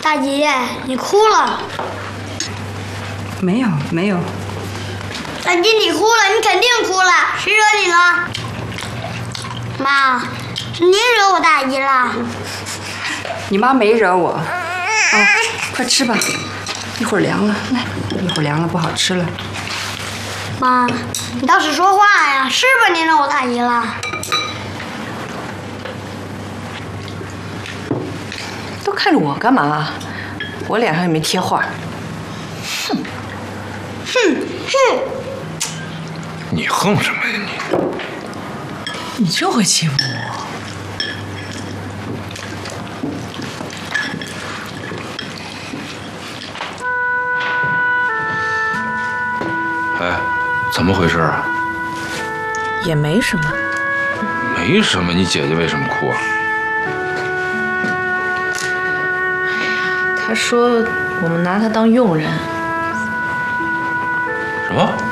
大姐，你哭了？ 没有没有。 大姐，你哭了，你肯定哭了，谁惹你了？妈，是你惹我大姨了。 你妈没惹我。啊，快吃吧，一会儿凉了，来，一会儿凉了不好吃了。 妈，你倒是说话呀，是不是你惹我大姨了？ 都看着我干嘛？我脸上也没贴画。哼， 哼哼！ 你横什么呀你？ 你就会欺负我。 哎，怎么回事啊？ 也没什么。 没什么，你姐姐为什么哭啊？ 她说我们拿她当佣人。 什么？